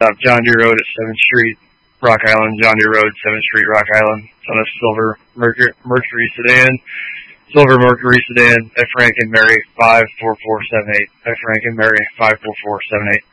John Deere Road at 7th Street, Rock Island. John Deere Road, 7th Street, Rock Island. It's on a silver Mercury sedan. Silver Mercury sedan at Frank and Mary 54478. At Frank and Mary 54478.